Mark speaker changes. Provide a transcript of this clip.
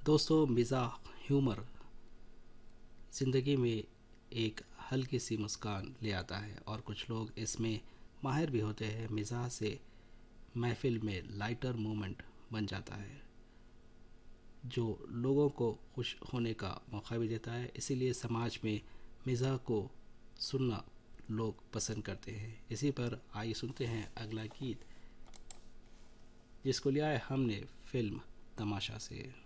Speaker 1: दोस्तों, मिज़ाह ह्यूमर ज़िंदगी में एक हल्की सी मुस्कान ले आता है और कुछ लोग इसमें माहिर भी होते हैं। मिज़ाह से महफिल में लाइटर मोमेंट बन जाता है जो लोगों को खुश होने का मौका भी देता है। इसीलिए समाज में मिज़ाह को सुनना लोग पसंद करते हैं। इसी पर आइए सुनते हैं अगला गीत जिसको लिया है हमने फिल्म तमाशा से।